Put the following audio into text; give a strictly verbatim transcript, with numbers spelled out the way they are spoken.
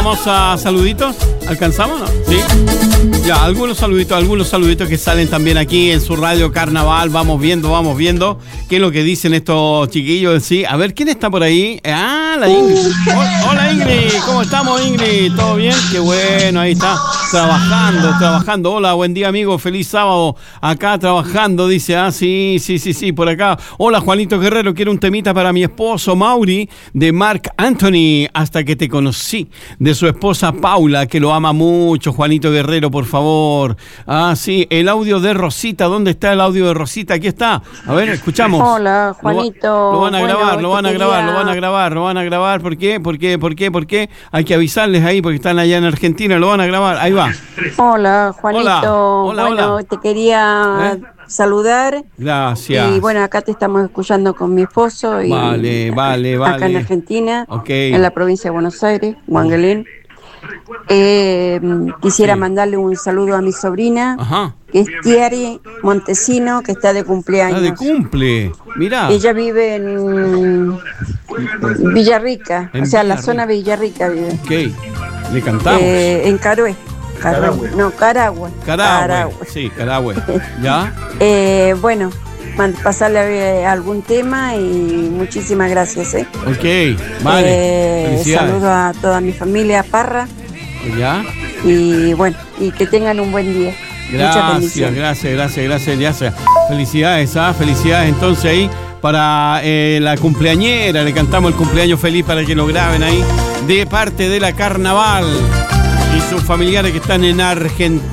vamos a saluditos. ¿Alcanzamos, no? Sí. Ya, algunos saluditos, algunos saluditos que salen también aquí en su radio Carnaval. Vamos viendo, vamos viendo qué es lo que dicen estos chiquillos. Sí, a ver, ¿quién está por ahí? Ah, la Ingrid. Hola, hola, Ingrid, ¿cómo estamos, Ingrid? ¿Todo bien? Qué bueno, ahí está, trabajando, trabajando. Hola, buen día, amigo, feliz sábado. Acá trabajando, dice, ah, sí, sí, sí, sí, por acá. Hola, Juanito Guerrero, quiero un temita para mi esposo Mauri, de Marc Anthony, Hasta que te conocí, de su esposa Paula, que lo ama mucho. Juanito Guerrero, por favor. Ah, sí, el audio de Rosita, ¿dónde está el audio de Rosita? Aquí está. A ver, escuchamos. Hola, Juanito. Lo, lo van a bueno, grabar, lo van a quería... grabar, lo van a grabar, lo van a grabar. ¿Por qué? ¿Por qué? ¿Por qué? ¿Por qué? Hay que avisarles ahí porque están allá en Argentina, lo van a grabar. Ahí va. Hola, Juanito. Hola, hola, bueno, hola. te quería ¿Eh? saludar. Gracias. Y bueno, acá te estamos escuchando con mi esposo. Y Vale, vale, vale. Acá en Argentina, Okay. en la provincia de Buenos Aires, Huanguelén. Eh, quisiera sí. mandarle un saludo a mi sobrina, Ajá. que es Tiari Montesino, que está de cumpleaños. Ah, de cumple, mirá. Ella vive en Villarrica, en o sea, Villarrica. la zona de Villarrica vive. Ok, le cantamos. Eh, en Carué. Carahue. No, Carahue. Carahue. Carahue. Sí, Carahue. ¿Ya? eh, bueno, pasarle algún tema y muchísimas gracias. ¿eh? Ok, vale. Eh, saludo a toda mi familia Parra. ¿Ya? Y bueno, y que tengan un buen día. Gracias, gracias, gracias, gracias, gracias. Felicidades, ¿ah? Felicidades entonces ahí para eh, la cumpleañera. Le cantamos el cumpleaños feliz para que lo graben ahí de parte de la Carnaval y sus familiares que están en Argentina.